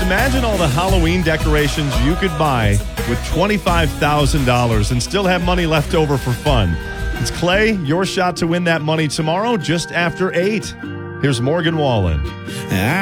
imagine all the Halloween decorations you could buy with $25,000 and still have money left over for fun. It's Clay, your shot to win that money tomorrow just after 8. Here's Morgan Wallen.